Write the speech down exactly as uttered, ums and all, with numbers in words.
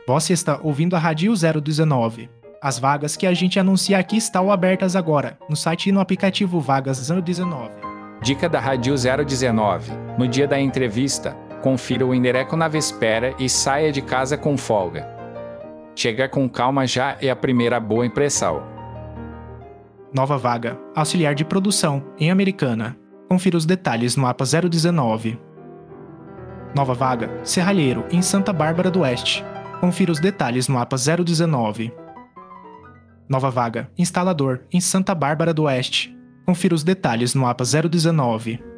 Você está ouvindo a Rádio zero dezenove. As vagas que a gente anuncia aqui estão abertas agora, no site e no aplicativo Vagas zero dezenove. Dica da Rádio zero dezenove. No dia da entrevista, confira o endereço na véspera e saia de casa com folga. Chega com calma já é a primeira boa impressão. Nova vaga, auxiliar de produção, em Americana. Confira os detalhes no mapa zero dezenove. Nova vaga, serralheiro, em Santa Bárbara do Oeste. Confira os detalhes no mapa zero dezenove. Nova vaga, instalador, em Santa Bárbara do Oeste. Confira os detalhes no mapa zero dezenove.